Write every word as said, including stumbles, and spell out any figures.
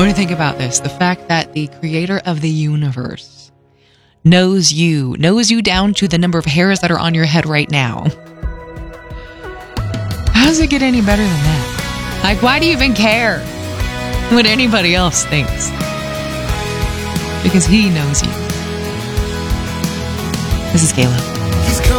What do you think about this? The fact that the creator of the universe knows you, knows you down to the number of hairs that are on your head right now. How does it get any better than that? Like, why do you even care what anybody else thinks? Because he knows you. This is Kayla.